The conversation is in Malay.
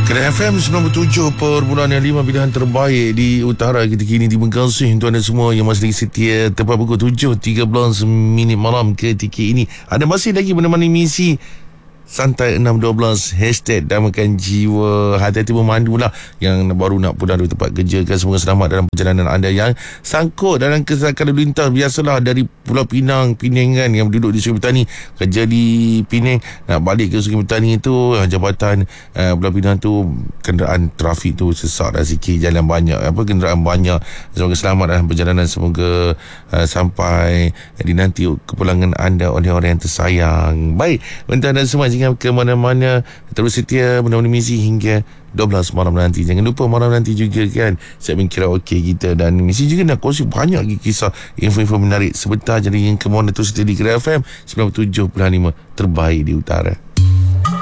Kedah FM 97.5 pilihan terbaik di utara ketika ini. Terima kasih untuk anda semua yang masih lagi setia. Tepat pukul 7.13 malam ketika ini. Ada masih lagi menemani misi Santai 612 Hashtag Damakan Jiwa. Hati-hati memandu lah yang baru nak pulang dari tempat kerja kan. Semoga selamat dalam perjalanan anda yang sangkut dalam kesalahan lalu lintas. Biasalah dari Pulau Pinang, Penang kan, yang duduk di Sungai Petani, kerja di Penang, nak balik ke Sungai Petani tu, jambatan Pulau Pinang tu, kenderaan trafik tu sesak dah sikit, jalan banyak, kenderaan banyak. Semoga selamat dalam perjalanan. Semoga sampai dinanti kepulangan anda oleh orang yang tersayang. Baik, untuk anda semua, jangan ke mana-mana, terus setia menemani misi hingga 12 malam nanti. Jangan lupa malam nanti juga kan segmen karaoke kita, dan misi juga nak kongsi banyak lagi kisah, info-info menarik sebentar. Jadi yang ke mana, terus setia di Kedah FM 97.5 terbaik di utara.